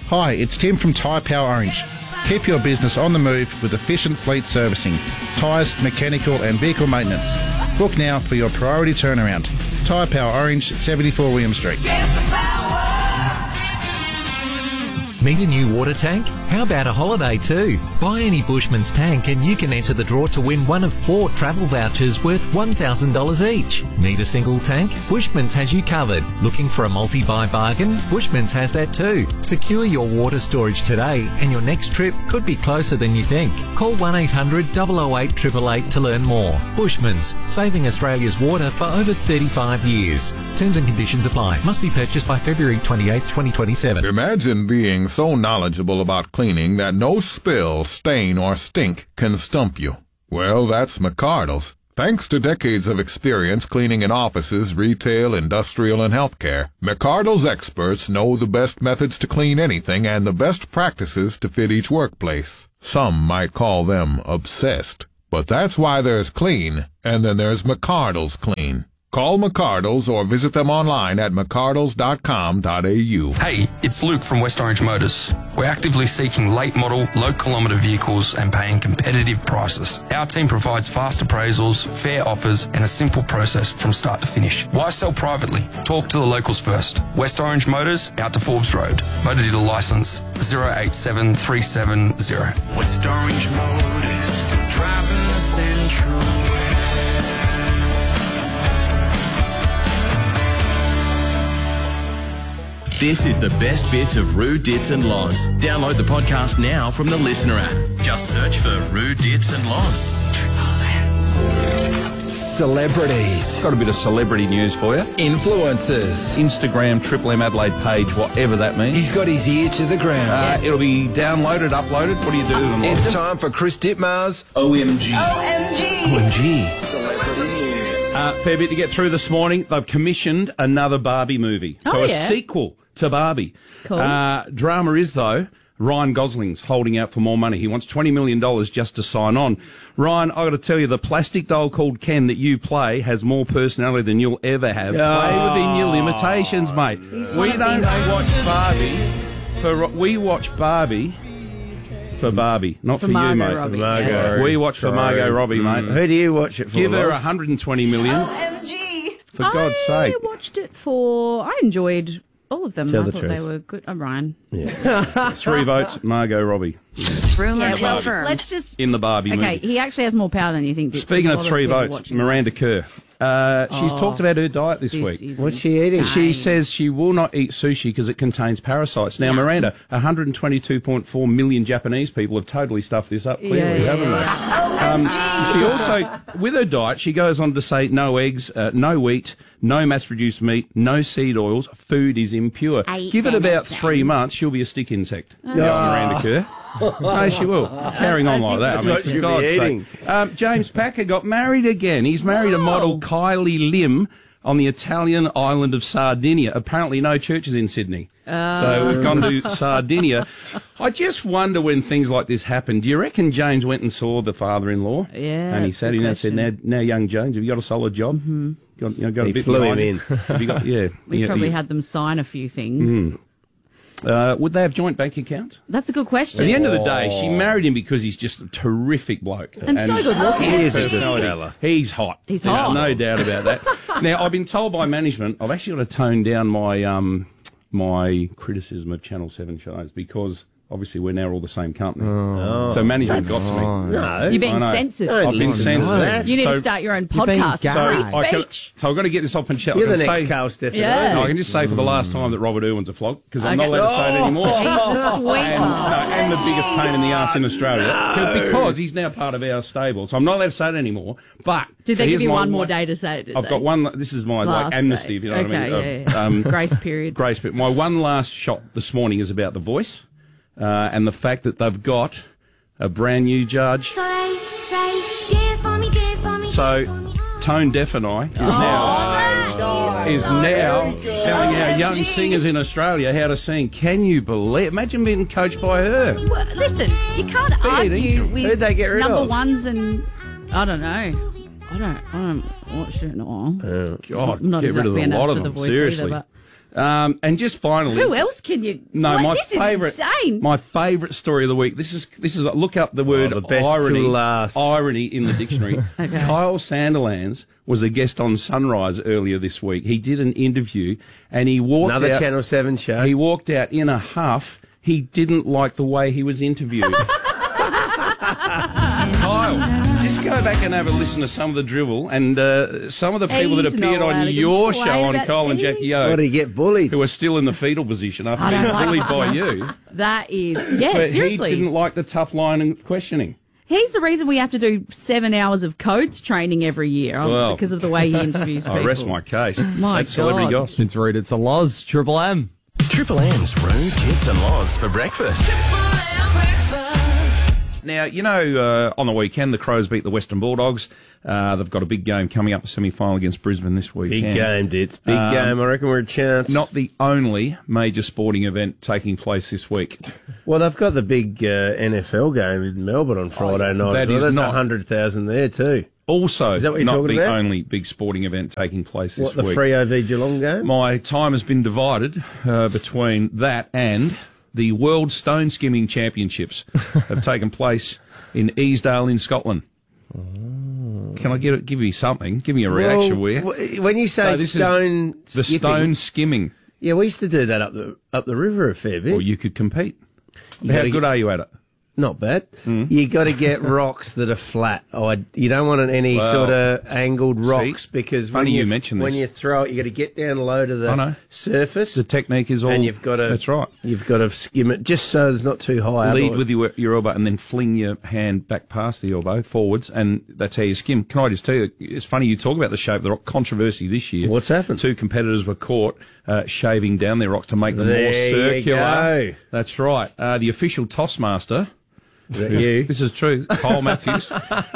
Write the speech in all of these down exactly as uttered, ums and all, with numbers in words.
Hi, it's Tim from Tyre Power Orange. Keep your business on the move with efficient fleet servicing, tyres, mechanical and vehicle maintenance. Book now for your priority turnaround. Tyre Power Orange, seventy-four William Street. Need a new water tank? How about a holiday too? Buy any Bushman's tank and you can enter the draw to win one of four travel vouchers worth one thousand dollars each. Need a single tank? Bushman's has you covered. Looking for a multi-buy bargain? Bushman's has that too. Secure your water storage today and your next trip could be closer than you think. Call one eight hundred, double oh eight, eight eight eight to learn more. Bushman's, saving Australia's water for over thirty-five years. Terms and conditions apply. Must be purchased by February twenty-eighth, twenty twenty-seven. Imagine being so knowledgeable about cleaning that no spill, stain, or stink can stump you. Well, that's McCardle's. Thanks to decades of experience cleaning in offices, retail, industrial, and healthcare, McCardle's experts know the best methods to clean anything and the best practices to fit each workplace. Some might call them obsessed. But that's why there's clean, and then there's McCardle's Clean. Call McCardle's or visit them online at mccardles dot com dot a u. Hey, it's Luke from West Orange Motors. We're actively seeking late model, low kilometre vehicles and paying competitive prices. Our team provides fast appraisals, fair offers and a simple process from start to finish. Why sell privately? Talk to the locals first. West Orange Motors, out to Forbes Road. Motor dealer licence zero eight seven three seven zero. West Orange Motors, driving the Central. This is the best bits of Roo, Dits and Loz. Download the podcast now from the Listener app. Just search for Roo, Dits and Loz. Celebrities. Got a bit of celebrity news for you. Influencers. Instagram, Triple M Adelaide page, whatever that means. He's got his ear to the ground. Uh, it'll be downloaded, uploaded. What do you do to them? It's time for Chris Ditmars. O M G. O M G. O M G. Celebrity news. Uh, fair bit to get through this morning. They've commissioned another Barbie movie. Oh, so a yeah. sequel to Barbie. Cool. Uh, drama is, though, Ryan Gosling's holding out for more money. He wants twenty million dollars just to sign on. Ryan, I've got to tell you, the plastic doll called Ken that you play has more personality than you'll ever have. Oh. Play within your limitations, mate. He's We one of these don't watch oranges. Barbie for... We watch Barbie for Barbie, not For for, you, Margot mate. Robbie. Margot. We watch for Margot Robbie, mate. Who do you watch it for? Give her Loz? one hundred twenty million O M G. for God's I sake. watched it for... I enjoyed all of them. Tell I the thought truth. they were good. Oh, Ryan. Three votes, Margot Robbie Yeah, well, confirmed. let's just... in the Barbie Okay, movie. he actually has more power than you think. Dits. Speaking There's of a lot three people votes, watching. Miranda Kerr. Uh, she's Oh, talked about her diet this, This week. is What's she eating? insane. She says she will not eat sushi because it contains parasites. Now, Yeah. Miranda, one hundred twenty-two point four million Japanese people have totally stuffed this up clearly, Yeah, yeah, haven't they? Um, she also, with her diet, she goes on to say no eggs, uh, no wheat, no mass-produced meat, no seed oils. Food is impure. I Give it about understand. three months, she'll be a stick insect. Miranda Kerr. No, she will. Carrying on like that. That's I mean, what for she'll be God's sake. eating. Um, James Packer got married again. He's married a model, Kylie Lim, on the Italian island of Sardinia. Apparently no churches in Sydney. So we've gone to Sardinia. I just wonder when things like this happen. Do you reckon James went and saw the father-in-law? Yeah, And he that's sat a in good and said, now, question. now, young James, have you got a solid job? Mm-hmm. Got, you know, got He a bit flew him behind you? in. Have you got, yeah. We yeah, probably yeah. had them sign a few things. Uh, would they have joint bank accounts? That's a good question. At the end of the day, she married him because he's just a terrific bloke. And so good looking. He is a good personality. fella. He's hot. He's There's hot. no doubt about that. Now, I've been told by management I've actually got to tone down my um, my criticism of Channel seven shows because obviously we're now all the same company. Oh. So management got to me. No. You're being I know. censored. Don't I've been listen to censored. that. You need So- to start your own You're being podcast. gay. Free I can- speech. so I've got to get this off my chest. You're I the can next say- Carl Stefan. Yeah. No, I can just say for the last time that Robert Irwin's a flog because I'm not Okay. allowed to say it anymore. He's a sweet And, no, and the biggest pain in the arse in Australia No. because he's now part of our stable. So I'm not allowed to say it anymore. But Did so they here's give you my one more day to say it? Did I've they? got one. This is my Last like amnesty, day. if you know okay, what I mean. Yeah, yeah. Uh, um, Grace period. Grace, but my one last shot this morning is about The Voice uh, and the fact that they've got a brand new judge. So they say, dance for me, dance for me. So Tone Deaf and I is now is now telling our young singers in Australia how to sing. Can you believe? Imagine being coached by her. Well, listen, you can't argue dinkum. with Who'd they get rid number of? ones and I don't know. I don't. I don't watch it at all. God, I'm not get rid of exactly a enough lot of for them. The Voice Seriously. either, Um, and just finally, Who else can you? No, What? my this favourite, is insane. my favourite story of the week. This is this is look up the word Oh, the best irony. till last. Irony in the dictionary. Okay. Kyle Sandilands was a guest on Sunrise earlier this week. He did an interview, and he walked Another out, Channel Seven show. He walked out in a huff. He didn't like the way he was interviewed. Kyle, just go back and have a listen to some of the drivel and uh, some of the people that He's appeared not allowed on to your complain show on about Kyle and these. Jackie O. What did he get bullied? Who are still in the fetal position after I being don't like bullied that. by you. That is, yeah, But seriously. he didn't like the tough line and questioning. He's the reason we have to do seven hours of codes training every year um, Well, because of the way he interviews people. I rest my case. My That's celebrity God. gossip. It's Rude, it's a Loz, Triple M. Triple M's Rude Tits and Loz for breakfast. Now, you know, uh, on the weekend, the Crows beat the Western Bulldogs. Uh, they've got a big game coming up, the semi-final against Brisbane this weekend. Big game, Dits. Big Um, game. I reckon we're a chance. Not the only major sporting event taking place this week. Well, they've got the big uh, N F L game in Melbourne on Friday night. that Well, is There's not- one hundred thousand there too. Also, Is that what you're not talking the about? only big sporting event taking place this What, the week. Freo v Geelong game? My time has been divided uh, between that and the World Stone Skimming Championships have taken place in Easdale in Scotland. Can I get it, give you something? Give me a reaction, will you? Well, w- when you say So this is stone The skipping, stone skimming. yeah, we used to do that up the up the river a fair bit. Or you could compete. You How gotta good get- are you at it? Not bad. Hmm. You got to get rocks that are flat. Oh, I, you don't want any Well, sort of angled see, rocks because funny when you you mention when this. you throw it, you got to get down low to I know. the surface, The technique is all. and you've got to. That's right. You've got to skim it just so it's not too high. Lead otherwise- with your, your elbow and then fling your hand back past the elbow forwards, and that's how you skim. Can I just tell you, it's funny you talk about the shape of the rock. Controversy this year. What's happened? Two competitors were caught uh, shaving down their rock to make them There more you circular. go. That's right. Uh, the official tossmaster, Is that who's- you? this is true, Kyle Matthews,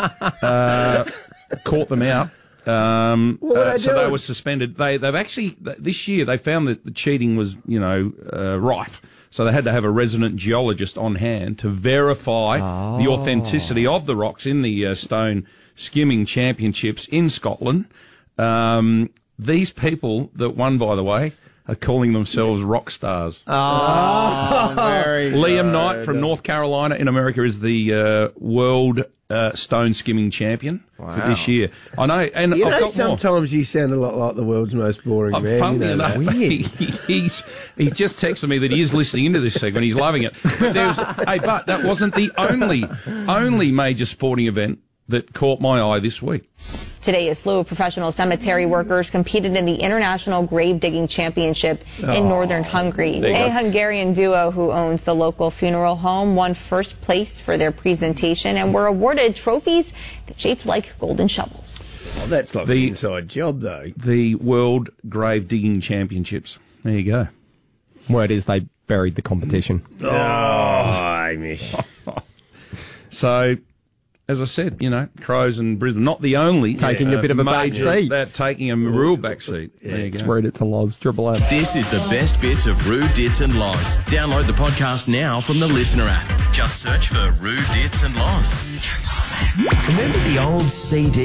uh, caught them out. Um, What were uh, they so they doing? were suspended. They, they've actually, th- this year, they found that the cheating was, you know, uh, rife. So they had to have a resident geologist on hand to verify the authenticity of the rocks in the uh, Stone Skimming Championships in Scotland. Um, these people that won, by the way, are calling themselves rock stars. Oh, very Liam good. Knight from North Carolina in America is the uh, world uh, stone skimming champion for this year. I know, and You I've know, got more. sometimes you sound a lot like the world's most boring Uh, man. funnily you know enough, that? he, he's he's just texted me that he is listening into this segment. He's loving it. But there's, hey, but that wasn't the only only major sporting event that caught my eye this week. Today, a slew of professional cemetery workers competed in the International Grave Digging Championship in northern Hungary. There you A go. Hungarian duo who owns the local funeral home won first place for their presentation and were awarded trophies that shaped like golden shovels. Oh, that's like The- an inside job, though. The World Grave Digging Championships. There you go. Word is they buried the competition. Oh, Amish. So, as I said, you know, Crows and Brisbane, not the only Taking a bit of a back major- seat. They're taking a real back seat. There you It's go. Rude, it's a Loz, Triple M. This is the best bits of Rude Dits and Loz. Download the podcast now from the Listener app. Just search for Rude Dits and Loz. Remember the old C D